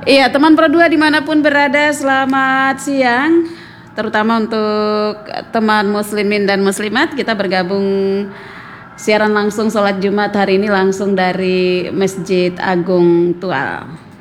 Iya, teman Pro 2 dimanapun berada, selamat siang. Terutama untuk teman muslimin dan muslimat, kita bergabung siaran langsung sholat Jumat hari ini langsung dari Masjid Agung Tual.